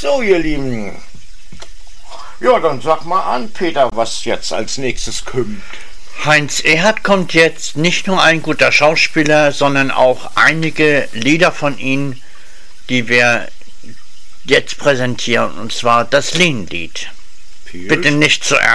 So, ihr Lieben. Ja, dann sag mal an, Peter, was jetzt als nächstes kommt. Heinz Erhardt kommt jetzt, nicht nur ein guter Schauspieler, sondern auch einige Lieder von ihm, die wir jetzt präsentieren, und zwar das Lehnlied. Bitte nicht zu ernst.